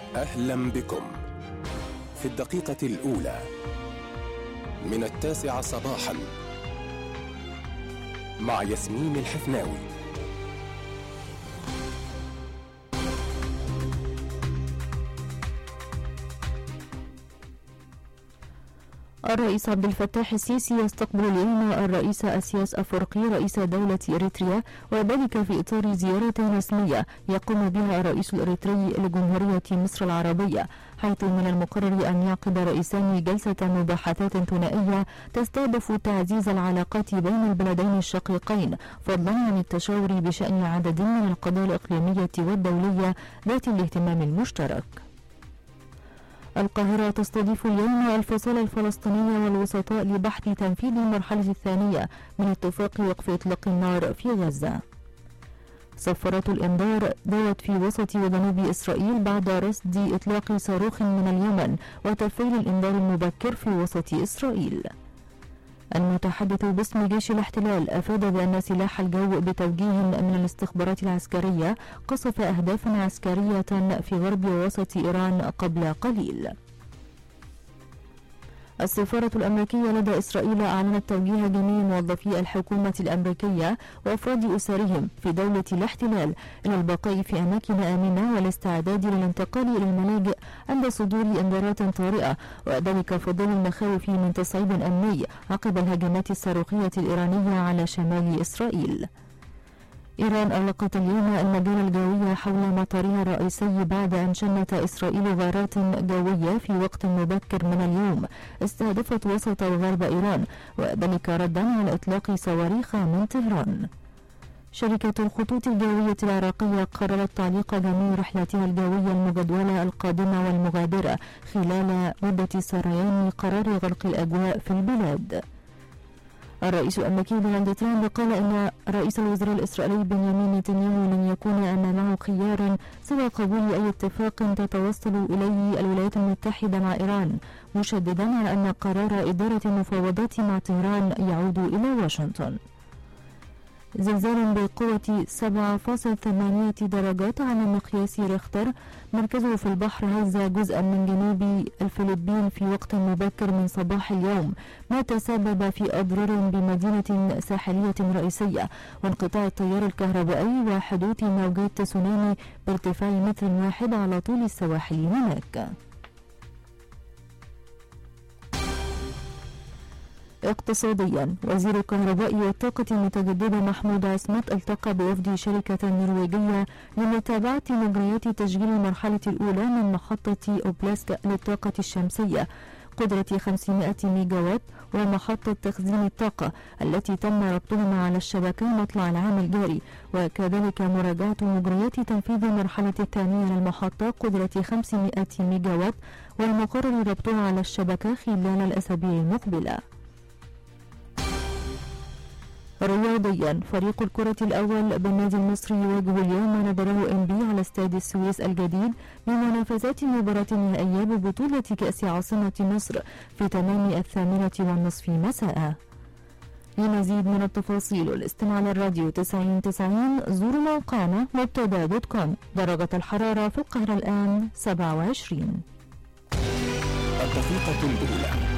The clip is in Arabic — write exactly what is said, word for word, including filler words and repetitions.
أهلا بكم في الدقيقة الأولى من التاسعة صباحا مع ياسمين الحفناوي. الرئيس عبد الفتاح السيسي يستقبل اليوم الرئيس أسياس أفورقي رئيس دولة إريتريا، وذلك في إطار زيارة رسمية يقوم بها الرئيس الإريتري لجمهورية مصر العربية، حيث من المقرر أن يعقد رئيسان جلسة مباحثات ثنائية تستهدف تعزيز العلاقات بين البلدين الشقيقين، فضلا عن التشاور بشأن عدد من القضايا الإقليمية والدولية ذات الاهتمام المشترك. القاهرة تستضيف اليوم الفصائل الفلسطينية والوسطاء لبحث تنفيذ المرحلة الثانية من اتفاق وقف إطلاق النار في غزة. صفارات الإنذار دوت في وسط وجنوب إسرائيل بعد رصد إطلاق صاروخ من اليمن وتفعيل الإنذار المبكر في وسط إسرائيل. المتحدث باسم جيش الاحتلال أفاد بأن سلاح الجو بتوجيه من الاستخبارات العسكرية قصف أهدافا عسكرية في غرب ووسط إيران قبل قليل. السفارة الأمريكية لدى إسرائيل أعلنت توجيه جميع موظفي الحكومة الأمريكية وأفراد أسرهم في دولة الاحتلال إلى البقاء في أماكن آمنة والاستعداد للانتقال إلى الملاجئ عند صدور إنذارات طارئة، وذلك في ظل المخاوف من تصعيد أمني عقب الهجمات الصاروخية الإيرانية على شمال إسرائيل. إيران أغلقت اليوم المجال الجوي حول مطارها الرئيسي بعد أن شنت إسرائيل غارات جوية في وقت مبكر من اليوم استهدفت وسط وغرب إيران، وذلك ردا على إطلاق صواريخ من طهران. شركة الخطوط الجوية العراقية قررت تعليق جميع رحلاتها الجوية المجدولة القادمة والمغادرة خلال مدة سريان قرار غلق الأجواء في البلاد. الرئيس الأمريكي دونالد ترامب قال إن رئيس الوزراء الإسرائيلي بنيامين نتنياهو لن يكون أمامه خيار سوى قبول أي اتفاق تتوصل إليه الولايات المتحدة مع إيران، مشددا على أن قرار إدارة المفاوضات مع طهران يعود إلى واشنطن. زلزال بقوة سبعة فاصلة ثمانية درجات على مقياس ريختر مركزه في البحر هز جزءا من جنوب الفلبين في وقت مبكر من صباح اليوم، ما تسبب في أضرار بمدينة ساحلية رئيسية وانقطاع التيار الكهربائي وحدوث موجات تسونامي بارتفاع متر واحد على طول السواحل هناك. اقتصاديا، وزير الكهرباء والطاقة المتجددة محمود عصمت التقى بوفد شركة نرويجية لمتابعة مجريات تشغيل المرحلة الأولى من محطة أوبلاسك للطاقة الشمسية قدرة خمسمائة ميجاوات ومحطة تخزين الطاقة التي تم ربطهما على الشبكة مطلع العام الجاري، وكذلك مراجعة مجريات تنفيذ المرحلة الثانية للمحطة قدرة خمسمائة ميجاوات والمقرر ربطها على الشبكة خلال الأسابيع المقبلة. رياضيا، فريق الكرة الأول بالنادي المصري يواجه اليوم نظره إم بي على استاد السويس الجديد بمنافسات المباراة النهائية ببطولة كأس عاصمة مصر في تمام الثامنة والنصف مساء. لمزيد من التفاصيل والاستماع للراديو تسعين تسعين زوروا موقعنا مبتدا دوت كوم. درجة الحرارة في القاهرة الآن سبعة وعشرين. الدقيقة الأولى